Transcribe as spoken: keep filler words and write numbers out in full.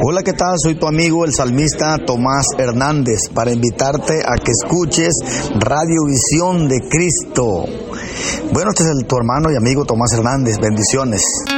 Hola, ¿qué tal? Soy tu amigo el salmista Tomás Hernández para invitarte a que escuches Radiovisión de Cristo. Bueno, este es el, tu hermano y amigo Tomás Hernández. Bendiciones.